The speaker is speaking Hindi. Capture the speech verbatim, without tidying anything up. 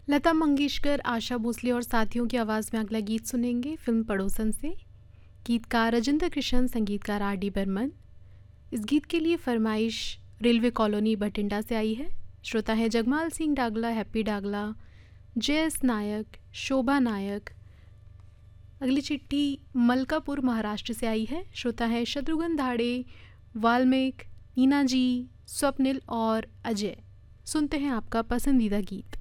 लता मंगेशकर, आशा भोसले और साथियों की आवाज़ में अगला गीत सुनेंगे फिल्म पड़ोसन से। गीतकार राजेंद्र कृष्ण, संगीतकार आर डी बर्मन। इस गीत के लिए फरमाइश रेलवे कॉलोनी बठिंडा से आई है। श्रोता है जगमाल सिंह डागला, हैप्पी डागला, जयस नायक, शोभा नायक। अगली चिट्ठी मलकापुर महाराष्ट्र से आई है। श्रोता है शत्रुघ्न धाड़े, वाल्मीक, नीना जी, स्वप्निल और अजय। सुनते हैं आपका पसंदीदा गीत।